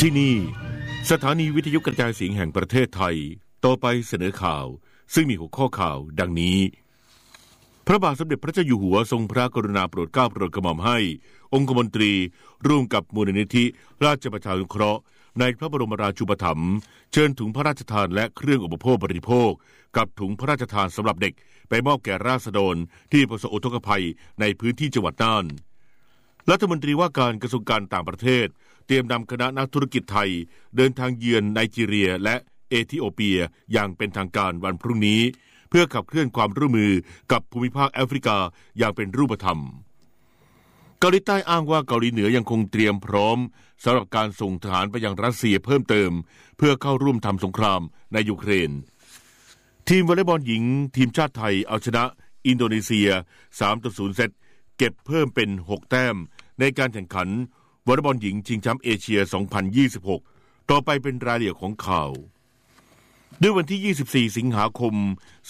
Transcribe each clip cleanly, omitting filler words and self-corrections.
ที่นี่สถานีวิทยุกระจายเสียงแห่งประเทศไทยต่อไปเสนอข่าวซึ่งมีหัวข้อข่าวดังนี้พระบาทสมเด็จพระเจ้าอยู่หัวทรงพระกรุณาโปรดเกล้าโปรดกระหม่อมให้องคมนตรีร่วมกับมูลนิธิราชประชานุเคราะห์ในพระบรมราชูปถัมภ์เชิญถุงพระราชทานและเครื่องอุปโภคบริโภคกับถุงพระราชทานสำหรับเด็กไปมอบแก่ราษฎรที่ประสบอุทกภัยในพื้นที่จังหวัดน่านรัฐมนตรีว่าการกระทรวงการต่างประเทศเตรียมนำคณะนักธุรกิจไทยเดินทางเยือนไนจีเรียและเอธิโอเปียอย่างเป็นทางการวันพรุ่งนี้เพื่อขับเคลื่อนความร่วมมือกับภูมิภาคแอฟริกาอย่างเป็นรูปธรรมเกาหลีใต้อ้างว่าเกาหลีเหนือยังคงเตรียมพร้อมสำหรับการส่งทหารไปยังรัสเซียเพิ่มเติมเพื่อเข้าร่วมทำสงครามในยูเครนทีมวอลเลย์บอลหญิงทีมชาติไทยเอาชนะอินโดนีเซีย 3-0 เซตเก็บเพิ่มเป็น6แต้มในการแข่งขันวอลเลย์บอลหญิงชิงแชมป์เอเชีย 2026 ต่อไปเป็นรายละเอียดของข่าวด้วยวันที่ 24 สิงหาคม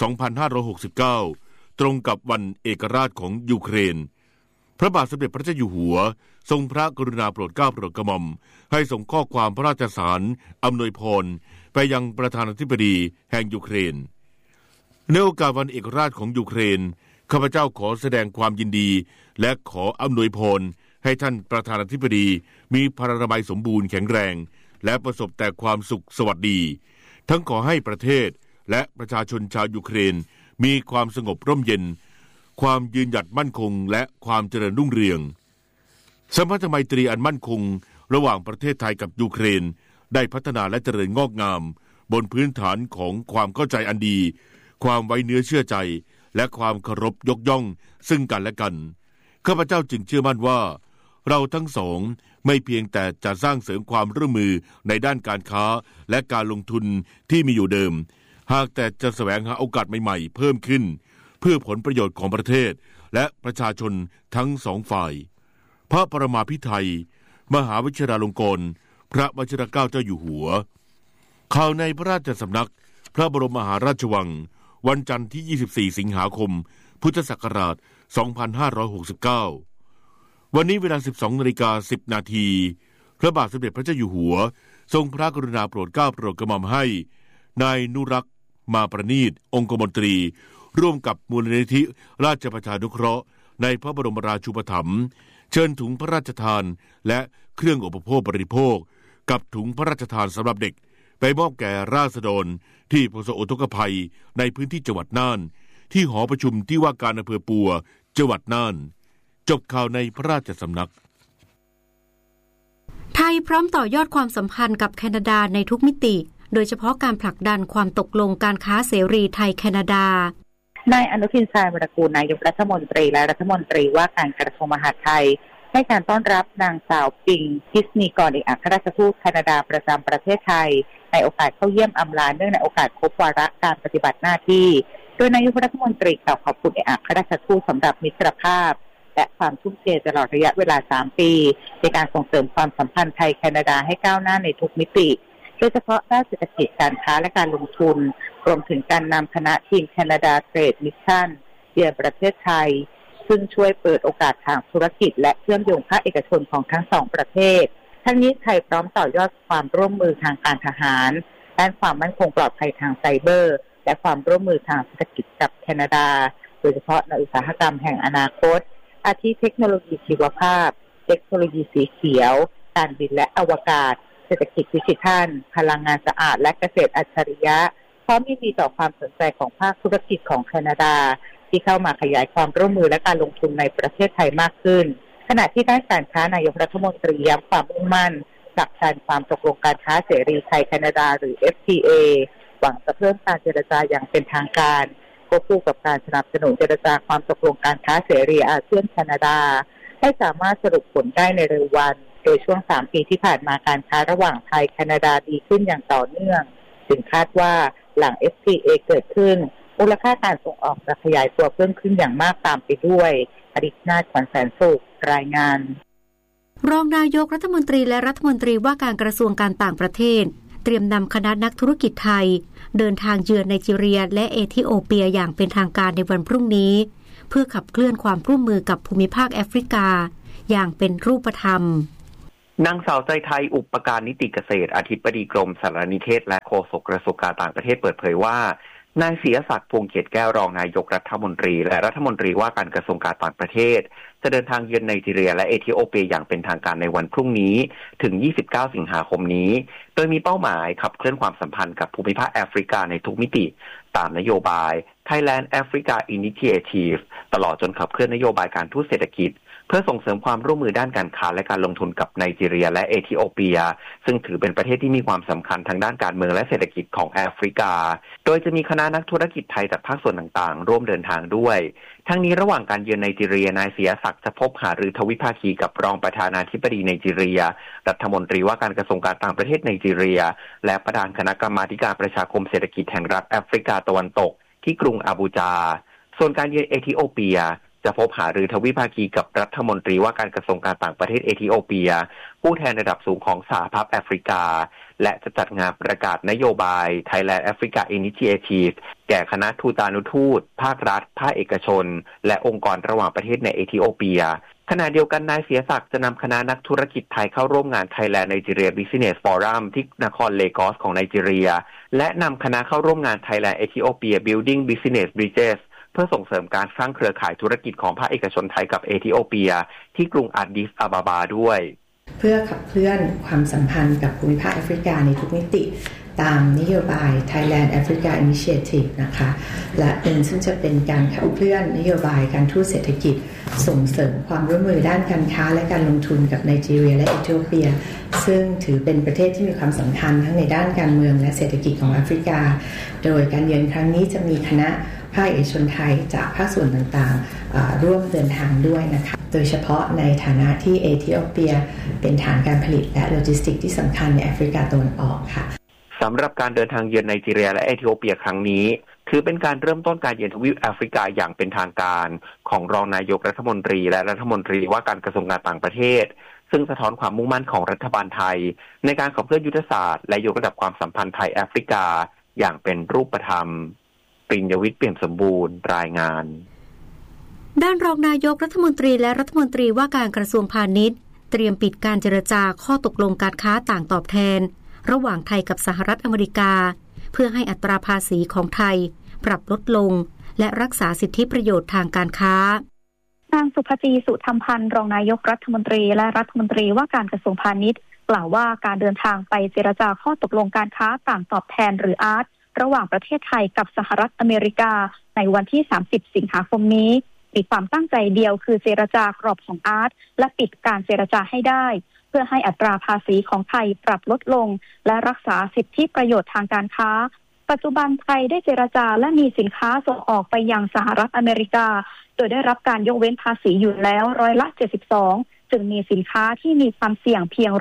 2569 ตรงกับวันเอกราชของยูเครนพระบาทสมเด็จพระเจ้าอยู่หัวทรงพระกรุณาโปรดเกล้าโปรดกระหม่อมให้ส่งข้อความพระราชสารอำนวยพรไปยังประธานาธิบดีแห่งยูเครนในโอกาสวันเอกราชของยูเครนข้าพเจ้าขอแสดงความยินดีและขออำนวยพรให้ท่านประธานาธิบดีมีพลานามัยสมบูรณ์แข็งแรงและประสบแต่ความสุขสวัสดีทั้งขอให้ประเทศและประชาชนชาวยูเครนมีความสงบร่มเย็นความยืนหยัดมั่นคงและความเจริญรุ่งเรืองสัมพันธไมตรีอันมั่นคงระหว่างประเทศไทยกับยูเครนได้พัฒนาและเจริญงอกงามบนพื้นฐานของความเข้าใจอันดีความไว้เนื้อเชื่อใจและความเคารพยกย่องซึ่งกันและกันข้าพเจ้าจึงเชื่อมั่นว่าเราทั้งสองไม่เพียงแต่จะสร้างเสริมความร่วมมือในด้านการค้าและการลงทุนที่มีอยู่เดิมหากแต่จะแสวงหาโอกาสใหม่ๆเพิ่มขึ้นเพื่อผลประโยชน์ของประเทศและประชาชนทั้งสองฝ่ายพระปรมาภิไธยมหาวิชิราลงกรณ์พระวชิรเกล้าเจ้าอยู่หัวข่าวในพระราชสำนักพระบรมมหาราชวังวันจันทร์ที่ 24 สิงหาคม พุทธศักราช 2569 วันนี้เวลา 12:10 นาทีพระบาทสมเด็จพระเจ้าอยู่หัวทรงพระกรุณาโปรดเกล้าโปรดกระหม่อมให้นายนุรักษ์มาประณีตองคมนตรีร่วมกับมูลนิธิราชประชานุเคราะห์ในพระบรมราชูปถัมภ์เชิญถุงพระราชทานและเครื่องอุปโภคบริโภคกับถุงพระราชทานสำหรับเด็กไปมอบแก่ราษฎรที่ประสบอุทกภัยในพื้นที่จังหวัดน่านที่หอประชุมที่ว่าการอำเภอปัวจังหวัดน่านจบข่าวในพระราชสำนักไทยพร้อมต่อยอดความสัมพันธ์กับแคนาดาในทุกมิติโดยเฉพาะการผลักดันความตกลงการค้าเสรีไทยแคนาดานายอนุทินชาญวิรากูลนายกรัฐมนตรีและรัฐมนตรีว่าการกระทรวงมหาดไทยให้การต้อนรับนางสาวปิงคิสนีกรเอกอัครราชทูตแคนาดาประจำประเทศไทยในโอกาสเข้าเยี่ยมอำลาเนื่องในโอกาสครบวาระการปฏิบัติหน้าที่โดยนายกรัฐมนตรีกล่าวขอบคุณเอกอัครราชทูตสำหรับมิตรภาพและความทุ่มเทตลอดระยะเวลา3ปีในการส่งเสริมความสัมพันธ์ไทยแคนาดาให้ก้าวหน้าในทุกมิติโดยเฉพาะด้านเศรษฐกิจการค้าและการลงทุนรวมถึงการนำคณะทีมแคนาดาเทรดมิชชั่นเยือนประเทศไทยซึ่งช่วยเปิดโอกาสทางธุรกิจและเชื่อมโยงภาคเอกชนของทั้งสองประเทศทั้งนี้ไทยพร้อมต่อยอดความร่วมมือทางการทหารด้านความมั่นคงปลอดภัยทางไซเบอร์และความร่วมมือทางเศรษฐกิจกับแคนาดาโดยเฉพาะในอุตสาหกรรมแห่งอนาคตอาทิเทคโนโลยีชีวภาพเทคโนโลยีสีเขียวการบินและอวกาศเศรษฐกิจดิจิทัลพลังงานสะอาดและเกษตรอัจฉริยะพร้อมยินดีต่อความสนใจของภาคธุรกิจของแคนาดาที่เข้ามาขยายความร่วมมือและการลงทุนในประเทศไทยมากขึ้นขณะที่ด้านการค้านายกรัฐมนตรีย้ำความมุ่งมั่นผลักดันความตกลงการค้าเสรีไทยแคนาดาหรือ FTA หวังจะเพิ่มการเจรจาอย่างเป็นทางการควบคู่กับการสนับสนุนเจรจาความตกลงการค้าเสรีอาเซียนแคนาดาให้สามารถสรุปผลได้ในเร็ววันโดยช่วง3ปีที่ผ่านมาการค้าระหว่างไทยแคนาดาดีขึ้นอย่างต่อเนื่องจึงคาดว่าหลัง FTA เกิดขึ้นมูลค่าการส่งออกจะขยายตัวเพิ่มขึ้นอย่างมากตามไปด้วยอดิษฐ์นาถ ขวัญแสนสุขรายงานรองนายกรัฐมนตรีและรัฐมนตรีว่าการกระทรวงการต่างประเทศเตรียมนำคณะนักธุรกิจไทยเดินทางเยือนไนจีเรียและเอธิโอเปียอย่างเป็นทางการในวันพรุ่งนี้เพื่อขับเคลื่อนความร่วมมือกับภูมิภาคแอฟริกาอย่างเป็นรูปธรรมนางสาวใจไทยอุปการนิติเกษตรอธิบดีกรมสารนิเทศและโฆษกกระทรวงการต่างประเทศเปิดเผยว่านายศิยศักดิ์พวงเกียรติแก้วรองนายกรัฐมนตรีและรัฐมนตรีว่าการกระทรวงการต่างประเทศจะเดินทางเยือนไนจีเรียและเอธิโอเปียอย่างเป็นทางการในวันพรุ่งนี้ถึง29สิงหาคมนี้โดยมีเป้าหมายขับเคลื่อนความสัมพันธ์กับภูมิภาคแอฟริกาในทุกมิติตามนโยบาย Thailand Africa Initiative ตลอดจนขับเคลื่อนนโยบายการทูตเศรษฐกิจเพื่อส่งเสริมความร่วมมือด้านการค้าและการลงทุนกับไนจีเรียและเอธิโอเปียซึ่งถือเป็นประเทศที่มีความสำคัญทางด้านการเมืองและเศรษฐกิจของแอฟริกาโดยจะมีคณะนักธุรกิจไทยจากภาคส่วนต่างๆร่วมเดินทางด้วยทั้งนี้ระหว่างการเยือนไนจีเรียนายศิยศักดิ์จะพบหารือทวิภาคีกับรองประธานาธิบดีไนจีเรียรัฐมนตรีว่าการกระทรวงการต่างประเทศไนจีเรียและประธานคณะกรรมาธิการประชาคมเศรษฐกิจแห่งรัฐแอฟริกาตะวันตกที่กรุงอาบูจาส่วนการเยือนเอธิโอเปียจะพบหารือทวิภาคีกับรัฐมนตรีว่าการกระทรวงการต่างประเทศเอธิโอเปียผู้แทนระดับสูงของสหภาพแอฟริกาและจะจัดงานประกาศนโยบาย Thailand Africa Initiative แก่คณะทูตานุทูตภาครัฐภาคเอกชนและองค์กรระหว่างประเทศในเอธิโอเปียขณะเดียวกันนายศิยศักดิ์จะนำคณะนักธุรกิจไทยเข้าร่วมงาน Thailand Nigeria Business Forum ที่นครเลกอสของไนจีเรียและนำคณะเข้าร่วมงาน Thailand Ethiopia Building Business Bridgesเพื่อส่งเสริมการสร้างเครือข่ายธุรกิจของภาคเอกชนไทยกับเอธิโอเปียที่กรุงอาดิสอาบาบาด้วยเพื่อขับเคลื่อนความสัมพันธ์กับภูมิภาคแอฟริกาในทุกมิติตามนโยบาย Thailand Africa Initiative นะคะและซึ่งจะเป็นการขับเคลื่อนนโยบายการทูตเศรษฐกิจส่งเสริมความร่วมมือด้านการค้าและการลงทุนกับไนจีเรียและเอธิโอเปียซึ่งถือเป็นประเทศที่มีความสำคัญทั้งในด้านการเมืองและเศรษฐกิจของแอฟริกาโดยการเยือนครั้งนี้จะมีคณะภาคเอกชนไทยจากภาคส่วนต่างๆร่วมเดินทางด้วยนะคะโดยเฉพาะในฐานะที่เอธิโอเปียเป็นฐานการผลิตและโลจิสติกส์ที่สำคัญในแอฟริกาตะวันออกค่ะสำหรับการเดินทางเยือนไนจีเรียและเอธิโอเปียครั้งนี้ถือเป็นการเริ่มต้นการเยือนทวีปแอฟริกาอย่างเป็นทางการของรองนายกรัฐมนตรีและรัฐมนตรีว่าการกระทรวงการต่างประเทศซึ่งสะท้อนความมุ่งมั่นของรัฐบาลไทยในการขับเคลื่อนยุทธศาสตร์และยกระดับความสัมพันธ์ไทยแอฟริกาอย่างเป็นรูปธรรมปริญญวิทย์เปี่ยมสมบูรณ์รายงานด้านรองนายกรัฐมนตรีและรัฐมนตรีว่าการกระทรวงพาณิชย์เตรียมปิดการเจรจาข้อตกลงการค้าต่างตอบแทนระหว่างไทยกับสหรัฐอเมริกาเพื่อให้อัตราภาษีของไทยปรับลดลงและรักษาสิทธิประโยชน์ทางการค้านางสุภจีสุธรรมพันธ์รองนายกรัฐมนตรีและรัฐมนตรีว่าการกระทรวงพาณิชย์กล่าวว่าการเดินทางไปเจรจาข้อตกลงการค้าต่างตอบแทนหรืออาร์ตระหว่างประเทศไทยกับสหรัฐอเมริกาในวันที่30สิงหาคมนี้มีความตั้งใจเดียวคือเจรจากรอบของอาร์ตและปิดการเจรจาให้ได้เพื่อให้อัตราภาษีของไทยปรับลดลงและรักษาสิทธิประโยชน์ทางการค้าปัจจุบันไทยได้เจรจาและมีสินค้าส่งออกไปยังสหรัฐอเมริกาโดยได้รับการยกเว้นภาษีอยู่แล้ว72%จึงมีสินค้าที่มีความเสี่ยงเพียง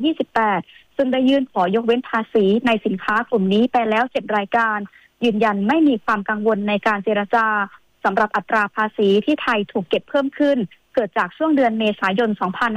28%ซึ่งได้ยื่นขอยกเว้นภาษีในสินค้ากลุ่มนี้ไปแล้ว7รายการยืนยันไม่มีความกังวลในการเจรจาสำหรับอัตราภาษีที่ไทยถูกเก็บเพิ่มขึ้นเกิดจากช่วงเดือนเมษายน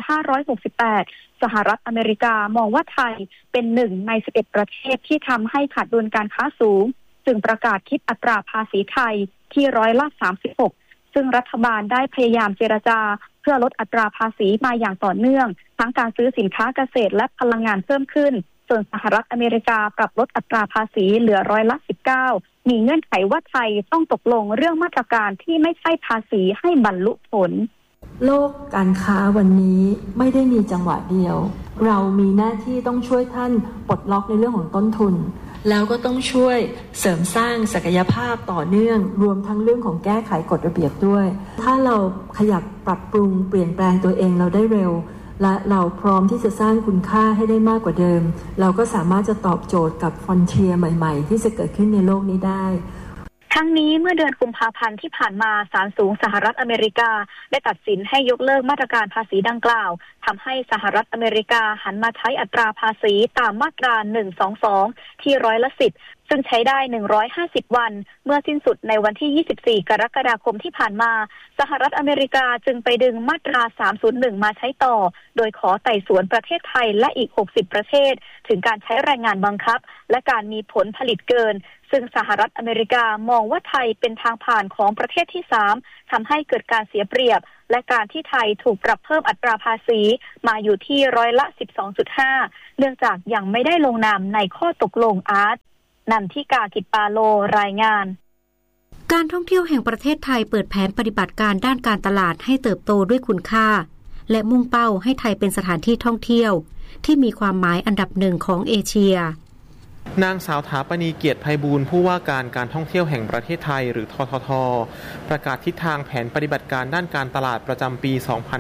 2568 สหรัฐอเมริกามองว่าไทยเป็น1ใน11ประเทศที่ทำให้ขาดดุลการค้าสูงจึงประกาศคิดอัตราภาษีไทยที่36%ซึ่งรัฐบาลได้พยายามเจรจาเพื่อลดอัตราภาษีมาอย่างต่อเนื่องทั้งการซื้อสินค้าเกษตรและพลังงานเพิ่มขึ้นส่วนสหรัฐอเมริกาปรับลดอัตราภาษีเหลือ19%มีเงื่อนไขว่าไทยต้องตกลงเรื่องมาตรการที่ไม่ใช่ภาษีให้บรรลุผลโลกการค้าวันนี้ไม่ได้มีจังหวะเดียวเรามีหน้าที่ต้องช่วยท่านปลดล็อกในเรื่องของต้นทุนแล้วก็ต้องช่วยเสริมสร้างศักยภาพต่อเนื่องรวมทั้งเรื่องของแก้ไขกฎระเบียบด้วยถ้าเราขยับปรับปรุงเปลี่ยนแปลงตัวเองเราได้เร็วและเราพร้อมที่จะสร้างคุณค่าให้ได้มากกว่าเดิมเราก็สามารถจะตอบโจทย์กับฟอนเทียร์ใหม่ๆที่จะเกิดขึ้นในโลกนี้ได้ทั้งนี้เมื่อเดือนกุมภาพันธ์ที่ผ่านมาศาลสูงสหรัฐอเมริกาได้ตัดสินให้ยกเลิกมาตรการภาษีดังกล่าวทำให้สหรัฐอเมริกาหันมาใช้อัตราภาษีตามมาตรา122ที่10%เซึ่งใช้ได้150วันเมื่อสิ้นสุดในวันที่24กรกฎาคมที่ผ่านมาสหรัฐอเมริกาจึงไปดึงมาตรา301มาใช้ต่อโดยขอไต่สวนประเทศไทยและอีก60ประเทศถึงการใช้แรงงานบังคับและการมีผลผลิตเกินซึ่งสหรัฐอเมริกามองว่าไทยเป็นทางผ่านของประเทศที่3ทำให้เกิดการเสียเปรียบและการที่ไทยถูกปรับเพิ่มอัตราภาษีมาอยู่ที่12.5%เนื่องจากยังไม่ได้ลงนามในข้อตกลงอาร์ตนันทิกา กิจปาโลรายงานการท่องเที่ยวแห่งประเทศไทยเปิดแผนปฏิบัติการด้านการตลาดให้เติบโตด้วยคุณค่าและมุ่งเป้าให้ไทยเป็นสถานที่ท่องเที่ยวที่มีความหมายอันดับหนึ่งของเอเชียนางสาวถาปณีเกียรติไพบูลย์ผู้ว่าการท่องเที่ยวแห่งประเทศไทยหรือททท.ประกาศทิศทางแผนปฏิบัติการด้านการตลาดประจำปี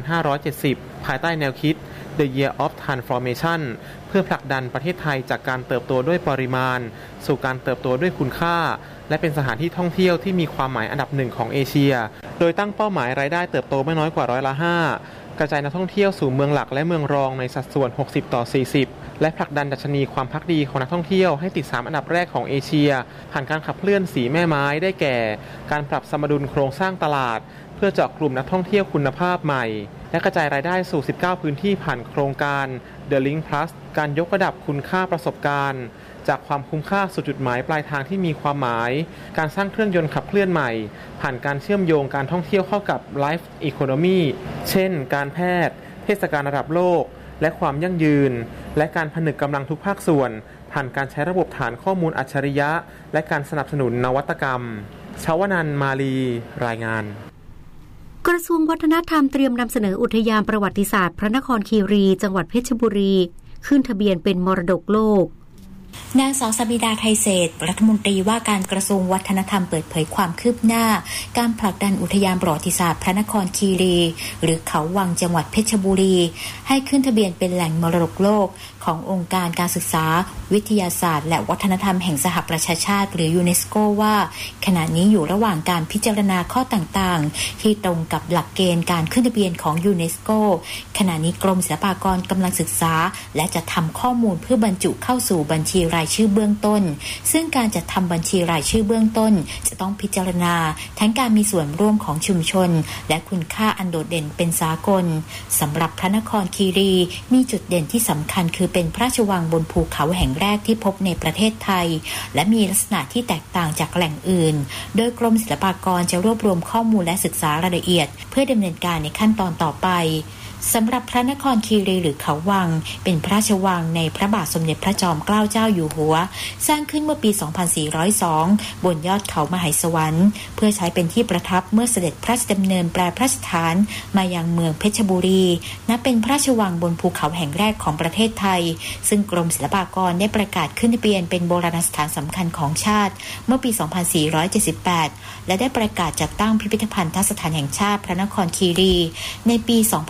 2570 ภายใต้แนวคิด The Year of Transformation เพื่อผลักดันประเทศไทยจากการเติบโตด้วยปริมาณสู่การเติบโตด้วยคุณค่าและเป็นสถานที่ท่องเที่ยวที่มีความหมายอันดับหนึ่งของเอเชียโดยตั้งเป้าหมายรายได้เติบโตไม่น้อยกว่า5%กระจายนักท่องเที่ยวสู่เมืองหลักและเมืองรองในสัดส่วน 60-40 และผลักดันดัชนีความภักดีของนักท่องเที่ยวให้ติด3อันดับแรกของเอเชียผ่านการขับเคลื่อน4แม่ไม้ได้แก่การปรับสมดุลโครงสร้างตลาดเพื่อเจาะกลุ่มนักท่องเที่ยวคุณภาพใหม่และกระจายรายได้สู่19พื้นที่ผ่านโครงการ The Link Plus การยกระดับคุณค่าประสบการณ์จากความคุ้มค่าสู่จุดหมายปลายทางที่มีความหมายการสร้างเครื่องยนต์ขับเคลื่อนใหม่ผ่านการเชื่อมโยงการท่องเที่ยวเข้ากับ Life Economy เช่นการแพทย์เทศกาลระดับโลกและความยั่งยืนและการผนึกกำลังทุกภาคส่วนผ่านการใช้ระบบฐานข้อมูลอัจฉริยะและการสนับสนุนนวัตกรรมชวนันท์มาลีรายงานกระทรวงวัฒนธรรมเตรียมนำเสนออุทยานประวัติศาสตร์พระนครคีรีจังหวัดเพชรบุรีขึ้นทะเบียนเป็นมรดกโลกนางสาวสบิดาไทยเศรษฐ์รัฐมนตรีว่าการกระทรวงวัฒนธรรมเปิดเผยความคืบหน้าการผลักดันอุทยานประวัติศาสตร์พระนครคีรีหรือเขาวังจังหวัดเพชรบุรีให้ขึ้นทะเบียนเป็นแหล่งมรดกโลกขององค์การการศึกษาวิทยาศาสตร์และวัฒนธรรมแห่งสหประชาชาติหรือยูเนสโกว่าขณะนี้อยู่ระหว่างการพิจารณาข้อต่างๆที่ตรงกับหลักเกณฑ์การขึ้นทะเบียนของยูเนสโกขณะนี้กรมศิลปากรกำลังศึกษาและจะทำข้อมูลเพื่อบรรจุเข้าสู่บัญชีรายชื่อเบื้องต้นซึ่งการจัดทำบัญชีรายชื่อเบื้องต้นจะต้องพิจารณาทั้งการมีส่วนร่วมของชุมชนและคุณค่าอันโดดเด่นเป็นสากลสำหรับพระนครคีรีมีจุดเด่นที่สำคัญคือเป็นพระราชวังบนภูเขาแห่งแรกที่พบในประเทศไทยและมีลักษณะที่แตกต่างจากแหล่งอื่นโดยกรมศิลปากรจะรวบรวมข้อมูลและศึกษารายละเอียดเพื่อดำเนินการในขั้นตอนต่อไปสำหรับพระนครคีรีหรือเขาวังเป็นพระราชวังในพระบาทสมเด็จพระจอมเกล้าเจ้าอยู่หัวสร้างขึ้นเมื่อปี 2402 บนยอดเขามหาสวรรค์เพื่อใช้เป็นที่ประทับเมื่อเสด็จพระราชดำเนินแปรพระราชฐานมายังเมืองเพชรบุรีนับเป็นพระราชวังบนภูเขาแห่งแรกของประเทศไทยซึ่งกรมศิลปากรได้ประกาศขึ้นทะเบียนเป็นโบราณสถานสำคัญของชาติเมื่อปี 2478 และได้ประกาศจัดตั้งพิพิธภัณฑสถานแห่งชาติพระนครคีรีในปี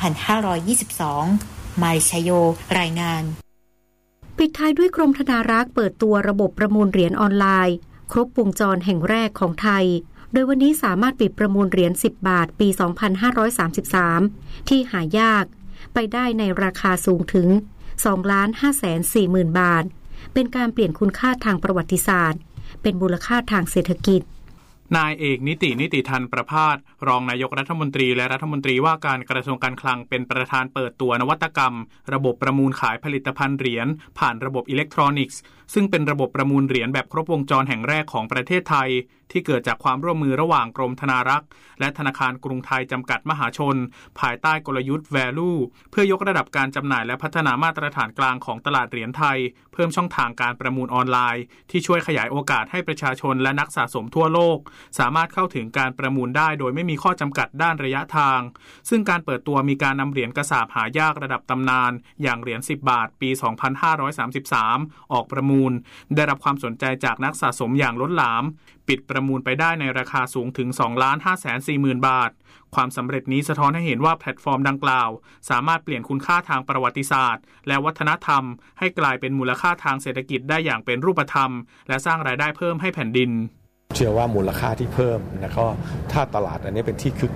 2522 มาริชโยรายงานปิดท้ายด้วยกรมธนารักษ์เปิดตัวระบบประมูลเหรียญออนไลน์ครบวงจรแห่งแรกของไทยโดยวันนี้สามารถปิดประมูลเหรียญ10 บาทปี 2533 ที่หายากไปได้ในราคาสูงถึง 2,540,000 บาทเป็นการเปลี่ยนคุณค่าทางประวัติศาสตร์เป็นมูลค่าทางเศรษฐกิจนายเอกนิติทันประภาสรองนายกรัฐมนตรีและรัฐมนตรีว่าการกระทรวงการคลังเป็นประธานเปิดตัวนวัตกรรมระบบประมูลขายผลิตภัณฑ์เหรียญผ่านระบบอิเล็กทรอนิกส์ซึ่งเป็นระบบประมูลเหรียญแบบครบวงจรแห่งแรกของประเทศไทยที่เกิดจากความร่วมมือระหว่างกรมธนารักษ์และธนาคารกรุงไทยจำกัดมหาชนภายใต้กลยุทธ์ Value เพื่อยกระดับการจำหน่ายและพัฒนามาตรฐานกลางของตลาดเหรียญไทยเพิ่มช่องทางการประมูลออนไลน์ที่ช่วยขยายโอกาสให้ประชาชนและนักสะสมทั่วโลกสามารถเข้าถึงการประมูลได้โดยไม่มีข้อจำกัดด้านระยะทางซึ่งการเปิดตัวมีการนำเหรียญกระสาบหายากระดับตำนานอย่างเหรียญ10 บาทปี 2533 ออกประมูลได้รับความสนใจจากนักสะสมอย่างล้นหลามปิดประมูลไปได้ในราคาสูงถึง 2,540,000 บาทความสำเร็จนี้สะท้อนให้เห็นว่าแพลตฟอร์มดังกล่าวสามารถเปลี่ยนคุณค่าทางประวัติศาสตร์และวัฒนธรรมให้กลายเป็นมูลค่าทางเศรษฐกิจได้อย่างเป็นรูปธรรมและสร้างรายได้เพิ่มให้แผ่นดินเชื่อว่ามูลค่าที่เพิ่มแล้วก็ถ้าตลาดอันนี้เป็นที่คึกคัก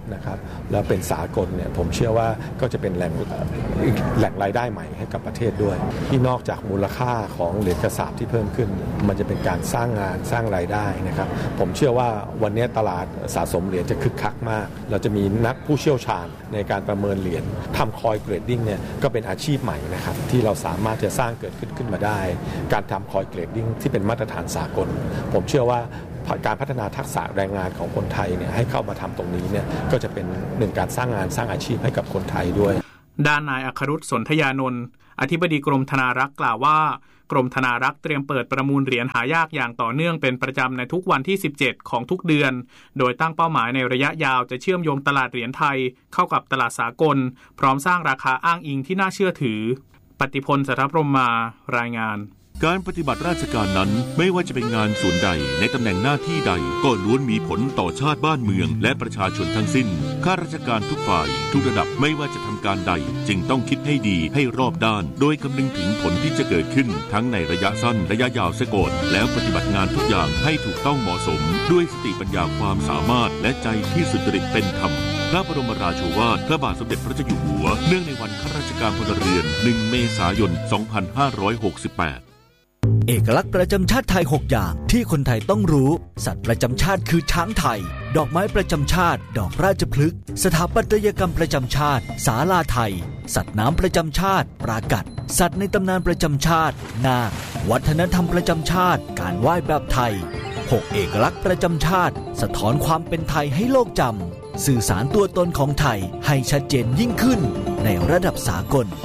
นะครับแล้วเป็นสากลเนี่ยผมเชื่อว่าก็จะเป็นแหล่งรายได้ใหม่ให้กับประเทศด้วยที่นอกจากมูลค่าของเหรียญกระสาบที่เพิ่มขึ้นมันจะเป็นการสร้างงานสร้างรายได้นะครับผมเชื่อว่าวันนี้ตลาดสะสมเหรียญจะคึกคักมากเราจะมีนักผู้เชี่ยวชาญในการประเมินเหรียญทำคอยเกรดดิ้งเนี่ยก็เป็นอาชีพใหม่นะครับที่เราสามารถจะสร้างเกิดขึ้นมาได้การทำคอยเกรดดิ้งที่เป็นมาตรฐานสากลผมเชื่อว่าการพัฒนาทักษะแรงงานของคนไทยเนี่ยให้เข้ามาทำตรงนี้เนี่ยก็จะเป็นหนึ่งการสร้างงานสร้างอาชีพให้กับคนไทยด้วยด้านนายอัครรุษ สนธยานนท์อธิบดีกรมธนารักษ์กล่าวว่ากรมธนารักษ์เตรียมเปิดประมูลเหรียญหายากอย่างต่อเนื่องเป็นประจำในทุกวันที่17ของทุกเดือนโดยตั้งเป้าหมายในระยะยาวจะเชื่อมโยงตลาดเหรียญไทยเข้ากับตลาดสากลพร้อมสร้างราคาอ้างอิงที่น่าเชื่อถือปฏิพล สัทธพรหมารายงานการปฏิบัติราชการนั้นไม่ว่าจะเป็นงานส่วนใดในตำแหน่งหน้าที่ใดก็ล้วนมีผลต่อชาติบ้านเมืองและประชาชนทั้งสิ้นข้าราชการทุกฝ่ายทุกระดับไม่ว่าจะทำการใดจึงต้องคิดให้ดีให้รอบด้านโดยคำนึงถึงผลที่จะเกิดขึ้นทั้งในระยะสั้นระยะยาวเสียก่อนแล้วปฏิบัติงานทุกอย่างให้ถูกต้องเหมาะสมด้วยสติปัญญาความสามารถและใจที่สุจริตเป็นธรรมพระบรมราโชวาทพระบาทสมเด็จพระเจ้าอยู่หัวเนื่องในวันข้าราชการพลเรือน1 เมษายน 2568 เอกลักษณ์ประจำชาติไทย6อย่างที่คนไทยต้องรู้สัตว์ประจำชาติคือช้างไทยดอกไม้ประจำชาติดอกราชพฤกษ์สถาปัตยกรรมประจำชาติศาลาไทยสัตว์น้ำประจำชาติปรากัดสัตว์ในตำนานประจำชาตินาควัฒนธรรมประจำชาติการไหว้แบบไทย6เอกลักษณ์ประจำชาติสะท้อนความเป็นไทยให้โลกจำสื่อสารตัวตนของไทยให้ชัดเจนยิ่งขึ้นในระดับสากล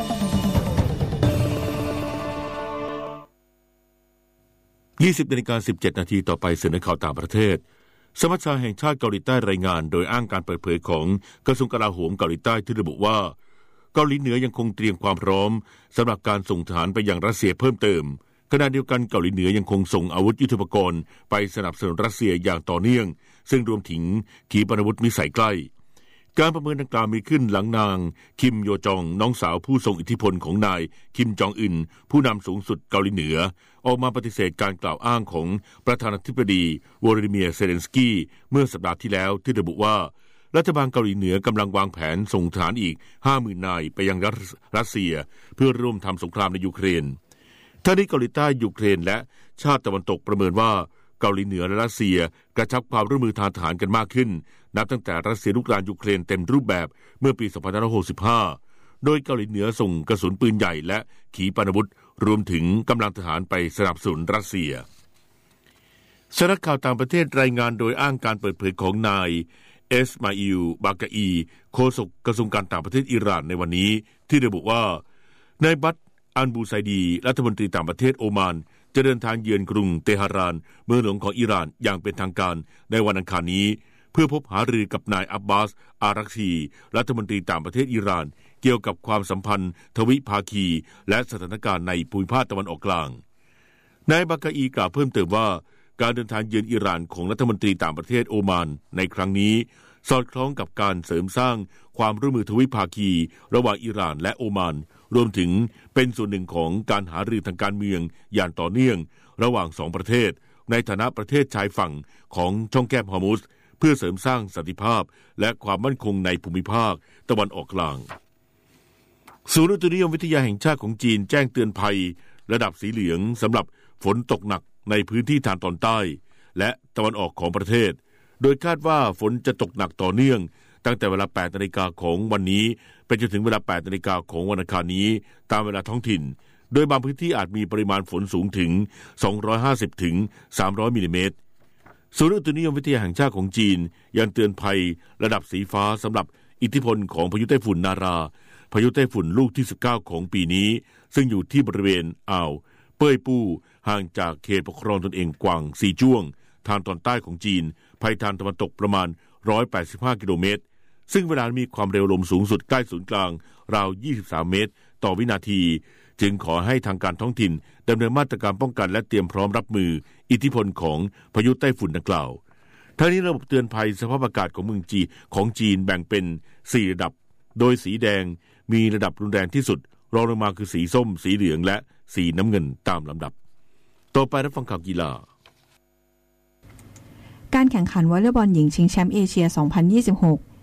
20:17 นาทีต่อไปเสนอข่าวต่างประเทศสมัชชาแห่งชาติเกาหลีใต้รายงานโดยอ้างการเปิดเผยของกระทรวงกลาโหมเกาหลีใต้ที่ระบุว่าเกาหลีเหนือยังคงเตรียมความพร้อมสำหรับการส่งทหารไปยังรัสเซียเพิ่มเติมขณะเดียวกันเกาหลีเหนือยังคงส่งอาวุธยุทโธปกรณ์ไปสนับสนุนรัสเซียอย่างต่อเนื่องซึ่งรวมถึงขีปนาวุธมิสไซล์ใกล้การประเมินดังกล่าวมีขึ้นหลังนางคิมโยจองน้องสาวผู้ทรงอิทธิพลของนายคิมจองอึนผู้นำสูงสุดเกาหลีเหนือออกมาปฏิเสธการกล่าวอ้างของประธานาธิบดีวลาดิเมียร์เซเลนสกี้เมื่อสัปดาห์ที่แล้วที่ระบุว่ารัฐบาลเกาหลีเหนือกำลังวางแผนส่งทหารอีก 50,000 นายไปยังรัสเซียเพื่อร่วมทำสงครามในยูเครนทั้งนี้เกาหลีใต้ยูเครนและชาติตะวันตกประเมินว่าเกาหลีเหนือและรัสเซียกระชับความร่วมมือทางทหารกันมากขึ้นนับตั้งแต่รัสเซียรุกรานยูเครนเต็มรูปแบบเมื่อปี 2565 โดยเกาหลีเหนือส่งกระสุนปืนใหญ่และขีปนาวุธรวมถึงกำลังทหารไปสนับสนุนรัสเซียสำนักข่าวต่างประเทศรายงานโดยอ้างการเปิดเผยของนายเอสมาอิล บากาอีโฆษกกระทรวงการต่างประเทศอิหร่านในวันนี้ที่ระบุว่านายบัตอันบูไซดีรัฐมนตรีต่างประเทศโอมานจะเดินทางเยือนกรุงเตหะรานเมืองหลวงของอิหร่านอย่างเป็นทางการในวันอังคารนี้เพื่อพบหารือกับนายอับบาสอารักชีรัฐมนตรีต่างประเทศอิหร่านเกี่ยวกับความสัมพันธ์ทวิภาคีและสถานการณ์ในภูมิภาคตะวันออกกลางนายบากาอีกล่าวเพิ่มเติมว่าการเดินทางเยือนอิหร่านของรัฐมนตรีต่างประเทศโอมานในครั้งนี้สอดคล้องกับการเสริมสร้างความร่วมมือทวิภาคีระหว่างอิหร่านและโอมานรวมถึงเป็นส่วนหนึ่งของการหารือทางการเมืองอย่างต่อเนื่องระหว่างสองประเทศในฐานะประเทศชายฝั่งของช่องแคบฮอร์มุซเพื่อเสริมสร้างสันติภาพและความมั่นคงในภูมิภาคตะวันออกกลางศูนย์อุตุนิยมวิทยาแห่งชาติของจีนแจ้งเตือนภัยระดับสีเหลืองสำหรับฝนตกหนักในพื้นที่ทางตอนใต้และตะวันออกของประเทศโดยคาดว่าฝนจะตกหนักต่อเนื่องตั้งแต่เวลา 8 นาฬิกาของวันนี้ไปจนถึงเวลา 8 นาฬิกาของวันอังคารนี้ตามเวลาท้องถิ่นโดยบางพื้นที่อาจมีปริมาณฝนสูงถึง250ถึง300มิลลิเมตรศูนย์อุตุนิยมวิทยาแห่งชาติของจีนยังเตือนภัยระดับสีฟ้าสำหรับอิทธิพลของพายุไต้ฝุ่นนาราพายุไต้ฝุ่นลูกที่19ของปีนี้ซึ่งอยู่ที่บริเวณอ่าวเป้ยปู้ห่างจากเขตปกครองตนเองกวางซีจ้วงทางตอนใต้ของจีนภายทางตะวันตกประมาณ185กิโลเมตรซึ่งเวลามีความเร็วลมสูงสุดใกล้ศูนย์กลางราว23เมตรต่อวินาทีจึงขอให้ทางการท้องถิ่นดำเนินมาตรการป้องกันและเตรียมพร้อมรับมืออิทธิพลของพายุไต้ฝุ่นดังกล่าวทั้งนี้ระบบเตือนภัยสภาพอากาศของเมืองจีนแบ่งเป็น4ระดับโดยสีแดงมีระดับรุนแรงที่สุดรองลงมาคือสีส้มสีเหลืองและสีน้ำเงินตามลำดับต่อไปรับฟังข่าวกีฬาการแข่งขันวอลเลย์บอลหญิงชิงแชมป์เอเชีย 2026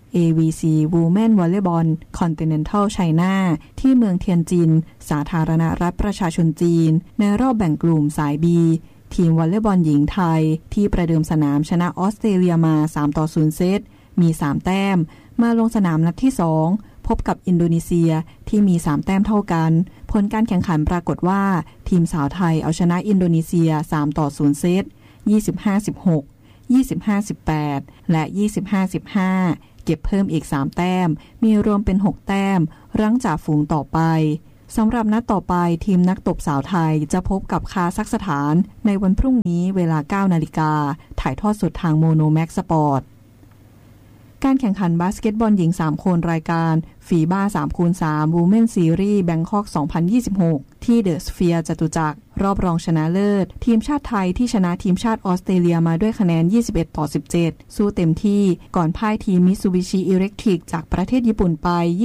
AVC Women Volleyball Continental China ที่เมืองเทียนจินสาธารณรัฐประชาชนจีนในรอบแบ่งกลุ่มสาย B ทีมวอลเลย์บอลหญิงไทยที่ประเดิมสนามชนะออสเตรเลียมา 3-0 เซตมี3แต้มมาลงสนามนัดที่2พบกับอินโดนีเซียที่มี3แต้มเท่ากันผลการแข่งขันปรากฏว่าทีมสาวไทยเอาชนะอินโดนีเซีย 3-0 เซต 25-16 25-18 และ 25-15 เก็บเพิ่มอีก3แต้มมีรวมเป็น6แต้มรั้งจ่าฝูงต่อไปสำหรับนัดต่อไปทีมนักตบสาวไทยจะพบกับคาซัคสถานในวันพรุ่งนี้เวลา 9 นาฬิกาถ่ายทอดสดทางโมโนแม็กสปอร์ตการแข่งขันบาสเกตบอลหญิง3คนรายการฟีบ้า 3x3 Women Series Bangkok 2026 ที่เดอะสเฟียร์จตุจักรรอบรองชนะเลิศทีมชาติไทยที่ชนะทีมชาติออสเตรเลียมาด้วยคะแนน 21-17 สู้เต็มที่ก่อนพ่ายทีมมิตซูบิชิอิเล็กทริกจากประเทศญี่ปุ่นไป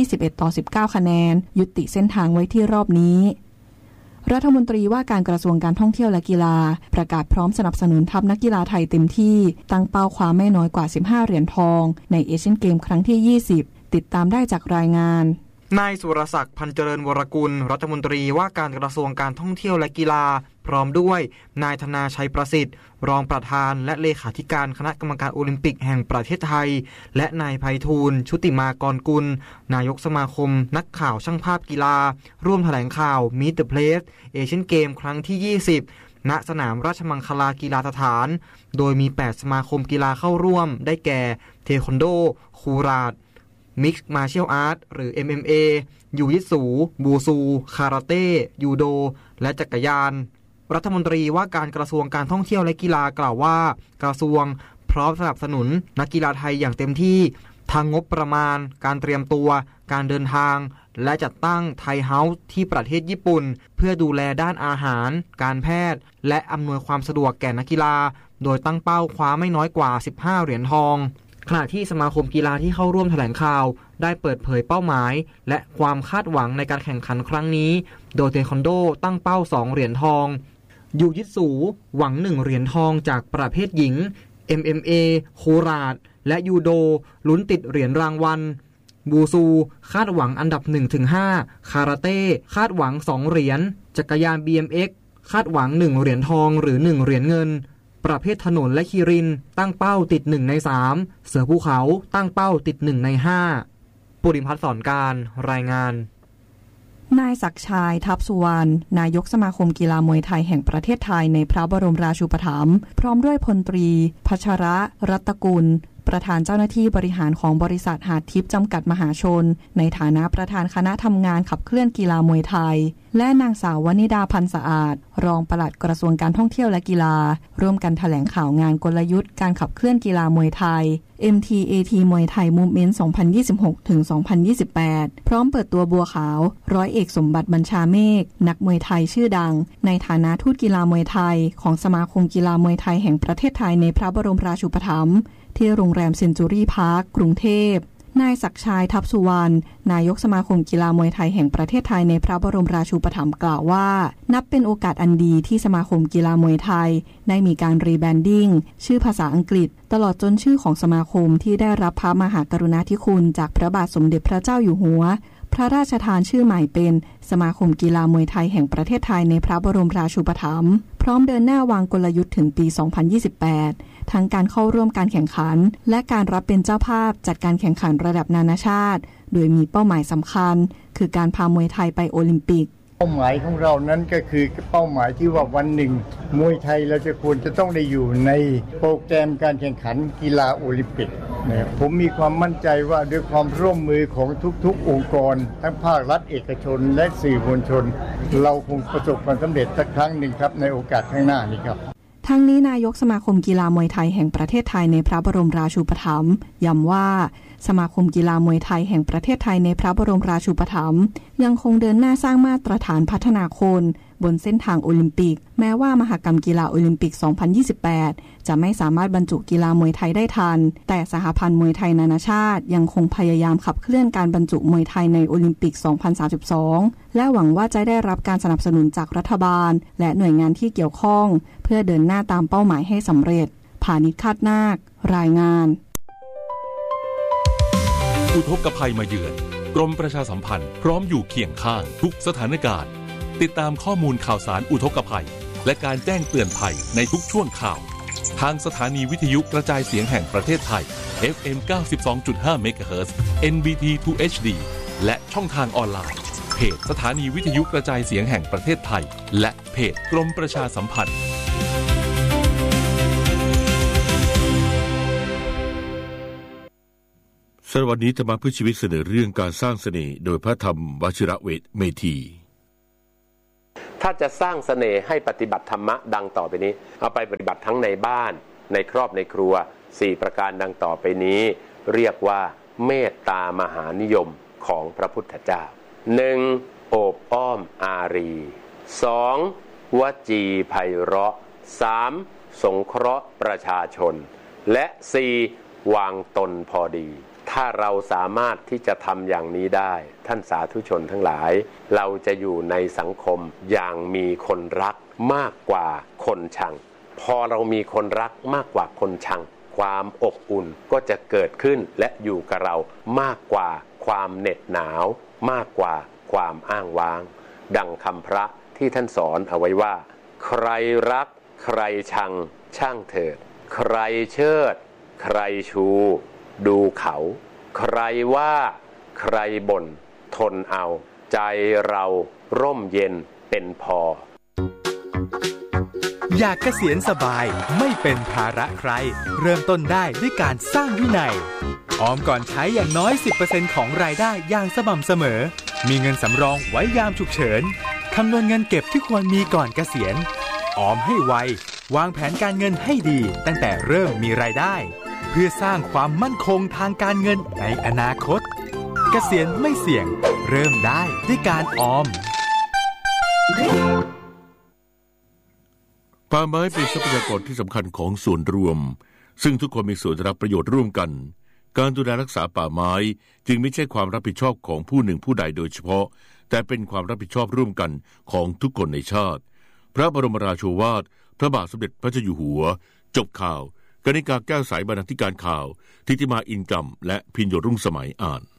21-19 คะแนนยุติเส้นทางไว้ที่รอบนี้รัฐมนตรีว่าการกระทรวงการท่องเที่ยวและกีฬาประกาศพร้อมสนับสนุนทัพนักกีฬาไทยเต็มที่ตั้งเป้าคว้าไม่น้อยกว่า15เหรียญทองในเอเชียนเกมครั้งที่20ติดตามได้จากรายงานนายสุรศักดิ์พันเจริญวรกุลรัฐมนตรีว่าการกระทรวงการท่องเที่ยวและกีฬาพร้อมด้วยนายธนาชัยประสิทธิ์รองประธานและเลขาธิการคณะกรรมการโอลิมปิกแห่งประเทศไทยและนายไพฑูรย์ชุติมากรกุลนายกสมาคมนักข่าวช่างภาพกีฬาร่วมแถลงข่าว Meet the Press เอเชียนเกมครั้งที่20ณสนามราชมังคลากีฬาสถานโดยมี8สมาคมกีฬาเข้าร่วมได้แก่เทควันโดคูราดมิกซ์มาร์เชียลอาร์ตหรือ MMA ยูยิสูบูซูคาราเต้ยูโดและจักรยานรัฐมนตรีว่าการกระทรวงการท่องเที่ยวและกีฬากล่าวว่ากระทรวงพร้อมสนับสนุนนักกีฬาไทยอย่างเต็มที่ทางงบประมาณการเตรียมตัวการเดินทางและจัดตั้งไทยเฮาส์ที่ประเทศญี่ปุ่นเพื่อดูแลด้านอาหารการแพทย์และอำนวยความสะดวกแก่นักกีฬาโดยตั้งเป้าคว้าไม่น้อยกว่า15เหรียญทองขณะที่สมาคมกีฬาที่เข้าร่วมแถลงข่าวได้เปิดเผยเป้าหมายและความคาดหวังในการแข่งขันครั้งนี้โดยเทควันโดตั้งเป้า2เหรียญทองยูยิสูหวัง1เหรียญทองจากประเภทหญิง MMA โคราชและยูโดลุ้นติดเหรียญรางวัลบูซูคาดหวังอันดับ 1-5 คาราเต้คาดหวัง2เหรียญจักรยาน BMX คาดหวัง1เหรียญทองหรือ1เหรียญเงินประเภทถนนและคีรินตั้งเป้าติด1ใน3เสือภูเขาตั้งเป้าติด1ใน5ปุริพัฒน์สอนการรายงานนายศักดิ์ชัยทัพสุวรรณนายกสมาคมกีฬามวยไทยแห่งประเทศไทยในพระบรมราชูปถัมภ์พร้อมด้วยพลตรีพัชระรัตกุลประธานเจ้าหน้าที่บริหารของบริษัทหาดทิพย์จำกัดมหาชนในฐานะประธานคณะทำงานขับเคลื่อนกีฬามวยไทยและนางสาววนิดาพันธ์สะอาดรองปลัดกระทรวงการท่องเที่ยวและกีฬาร่วมกันแถลงข่าวงานกลยุทธ์การขับเคลื่อนกีฬามวยไทย MTAT มวยไทย Movement 2026-2028 พร้อมเปิดตัวบัวขาวร้อยเอกสมบัติบัญชาเมฆนักมวยไทยชื่อดังในฐานะทูตกีฬามวยไทยของสมาคมกีฬามวยไทยแห่งประเทศไทยในพระบรมราชูปถัมภ์ที่โรงแรมเซนจูรี่พาร์คกรุงเทพนายศักดิ์ชัยทัพสุวรรณนายกสมาคมกีฬามวยไทยแห่งประเทศไทยในพระบรมราชูปถัมภ์กล่าวว่านับเป็นโอกาสอันดีที่สมาคมกีฬามวยไทยได้มีการรีแบรนดิ้งชื่อภาษาอังกฤษตลอดจนชื่อของสมาคมที่ได้รับพระมหากรุณาธิคุณจากพระบาทสมเด็จพระเจ้าอยู่หัวพระราชทานชื่อใหม่เป็นสมาคมกีฬามวยไทยแห่งประเทศไทยในพระบรมราชูปถัมภ์พร้อมเดินหน้าวางกลยุทธ์ถึงปี 2028 ทั้งการเข้าร่วมการแข่งขันและการรับเป็นเจ้าภาพจัดการแข่งขันระดับนานาชาติโดยมีเป้าหมายสำคัญคือการพามวยไทยไปโอลิมปิกเป้าหมายของเรานั้นก็คือเป้าหมายที่ว่าวันหนึ่งมวยไทยเราจะควรจะต้องได้อยู่ในโปรแกรมการแข่งขันกีฬาโอลิมปิกผมมีความมั่นใจว่าด้วยความร่วมมือของทุกๆองค์กรทั้งภาครัฐเอกชนและสื่อมวลชนเราคงประสบความสำเร็จสักครั้งหนึ่งครับในโอกาสข้างหน้านี้ครับทั้งนี้นายกสมาคมกีฬามวยไทยแห่งประเทศไทยในพระบรมราชูปถัมภ์ย้ำว่าสมาคมกีฬามวยไทยแห่งประเทศไทยในพระบรมราชูปถัมภ์ยังคงเดินหน้าสร้างมาตรฐานพัฒนาคนบนเส้นทางโอลิมปิกแม้ว่ามหกรรมกีฬาโอลิมปิก 2028 จะไม่สามารถบรรจุกีฬามวยไทยได้ทันแต่สหพันธ์มวยไทยนานาชาติยังคงพยายามขับเคลื่อนการบรรจุมวยไทยในโอลิมปิก 2032 และหวังว่าจะได้รับการสนับสนุนจากรัฐบาลและหน่วยงานที่เกี่ยวข้องเพื่อเดินหน้าตามเป้าหมายให้สำเร็จภานิช คาดนาครายงานอุทกภัยมาเยือนกรมประชาสัมพันธ์พร้อมอยู่เคียงข้างทุกสถานการณ์ติดตามข้อมูลข่าวสารอุทกภัยและการแจ้งเตือนภัยในทุกช่วงข่าวทางสถานีวิทยุกระจายเสียงแห่งประเทศไทย FM 92.5 MHz NBT 2 HD และช่องทางออนไลน์เพจสถานีวิทยุกระจายเสียงแห่งประเทศไทยและเพจกรมประชาสัมพันธ์สวัสดีธรรมะเพื่อชีวิตเสนอเรื่องการสร้างเสน่ห์โดยพระธรรมวชิระเมธีถ้าจะสร้างเสน่ห์ให้ปฏิบัติธรรมะดังต่อไปนี้เอาไปปฏิบัติทั้งในบ้านในครอบในครัว4ประการดังต่อไปนี้เรียกว่าเมตตามหานิยมของพระพุทธเจ้า 1. โอบอ้อมอารี 2. วจีไพเราะ 3. สงเคราะห์ประชาชนและ 4. วางตนพอดีถ้าเราสามารถที่จะทำอย่างนี้ได้ท่านสาธุชนทั้งหลายเราจะอยู่ในสังคมอย่างมีคนรักมากกว่าคนชังพอเรามีคนรักมากกว่าคนชังความอบอุ่นก็จะเกิดขึ้นและอยู่กับเรามากกว่าความเหน็ดหนาวมากกว่าความอ้างว้างดังคำพระที่ท่านสอนเอาไว้ว่าใครรักใครชังช่างเถิดใครเชิดใครชูดูเขาใครว่าใครบ่นทนเอาใจเราร่มเย็นเป็นพออยากเกษียณสบายไม่เป็นภาระใครเริ่มต้นได้ด้วยการสร้างวินัยออมก่อนใช้อย่างน้อย 10% ของรายได้อย่างสม่ำเสมอมีเงินสำรองไว้ยามฉุกเฉินคำนวณเงินเก็บที่ควรมีก่อนเกษียณออมให้ไววางแผนการเงินให้ดีตั้งแต่เริ่มมีรายได้เพื่อสร้างความมั่นคงทางการเงินในอนาคตเกษียณไม่เสี่ยงเริ่มได้ด้วยการออมป่าไม้เป็นทรัพยากรที่สำคัญของส่วนรวมซึ่งทุกคนมีส่วนรับประโยชน์ร่วมกันการดูแลรักษาป่าไม้จึงไม่ใช่ความรับผิดชอบของผู้หนึ่งผู้ใดโดยเฉพาะแต่เป็นความรับผิดชอบร่วมกันของทุกคนในชาติพระบรมราโชวาทพระบาทสมเด็จพระเจ้าอยู่หัวจบข่าวกนิกาแก้วใสบรรณาธิการข่าวทิติมาอินกรรมและพิญโยรุ่งสมัยอ่าน